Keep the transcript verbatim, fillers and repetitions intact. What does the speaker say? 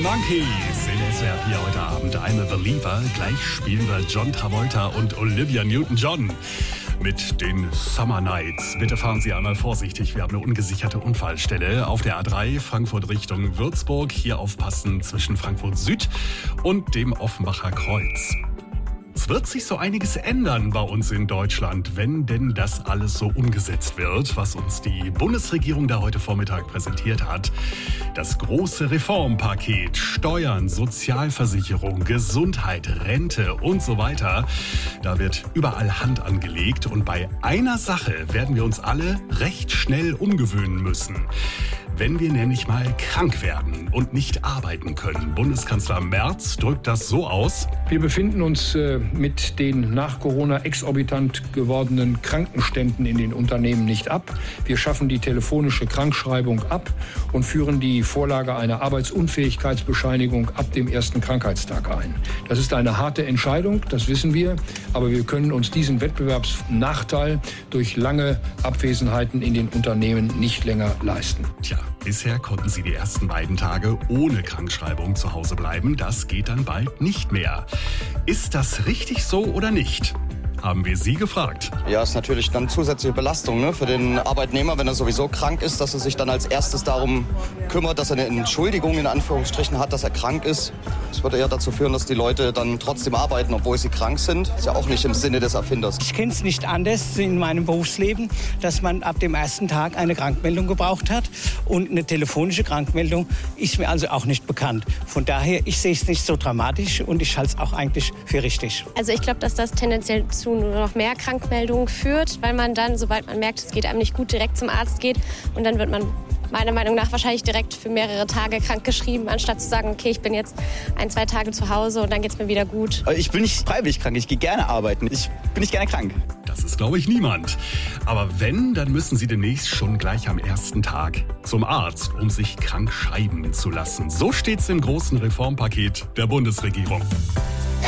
Monkeys in S W R vier heute Abend. I'm a Believer. Gleich spielen wir John Travolta und Olivia Newton-John mit den Summer Nights. Bitte fahren Sie einmal vorsichtig. Wir haben eine ungesicherte Unfallstelle auf der A drei Frankfurt Richtung Würzburg. Hier aufpassen zwischen Frankfurt Süd und dem Offenbacher Kreuz. Es wird sich so einiges ändern bei uns in Deutschland, wenn denn das alles so umgesetzt wird, was uns die Bundesregierung da heute Vormittag präsentiert hat. Das große Reformpaket, Steuern, Sozialversicherung, Gesundheit, Rente und so weiter. Da wird überall Hand angelegt und bei einer Sache werden wir uns alle recht schnell umgewöhnen müssen. Wenn wir nämlich mal krank werden und nicht arbeiten können. Bundeskanzler Merz drückt das so aus: Wir befinden uns äh, mit den nach Corona exorbitant gewordenen Krankenständen in den Unternehmen nicht ab. Wir schaffen die telefonische Krankschreibung ab und führen die Vorlage einer Arbeitsunfähigkeitsbescheinigung ab dem ersten Krankheitstag ein. Das ist eine harte Entscheidung, das wissen wir, aber wir können uns diesen Wettbewerbsnachteil durch lange Abwesenheiten in den Unternehmen nicht länger leisten. Tja, bisher konnten Sie die ersten beiden Tage ohne Krankschreibung zu Hause bleiben. Das geht dann bald nicht mehr. Ist das richtig so oder nicht? Haben wir Sie gefragt. Ja, ist natürlich dann zusätzliche Belastung, ne, für den Arbeitnehmer, wenn er sowieso krank ist, dass er sich dann als erstes darum kümmert, dass er eine Entschuldigung in Anführungsstrichen hat, dass er krank ist. Das würde eher dazu führen, dass die Leute dann trotzdem arbeiten, obwohl sie krank sind. Ist ja auch nicht im Sinne des Erfinders. Ich kenne es nicht anders in meinem Berufsleben, dass man ab dem ersten Tag eine Krankmeldung gebraucht hat. Und eine telefonische Krankmeldung ist mir also auch nicht bekannt. Von daher, ich sehe es nicht so dramatisch und ich halte es auch eigentlich für richtig. Also ich glaube, dass das tendenziell zu nur noch mehr Krankmeldungen führt, weil man dann, sobald man merkt, es geht einem nicht gut, direkt zum Arzt geht und dann wird man meiner Meinung nach wahrscheinlich direkt für mehrere Tage krankgeschrieben, anstatt zu sagen, okay, ich bin jetzt ein, zwei Tage zu Hause und dann geht's mir wieder gut. Ich bin nicht freiwillig krank, ich gehe gerne arbeiten, ich bin nicht gerne krank. Das ist, glaube ich, niemand. Aber wenn, dann müssen Sie demnächst schon gleich am ersten Tag zum Arzt, um sich krank schreiben zu lassen. So steht's im großen Reformpaket der Bundesregierung.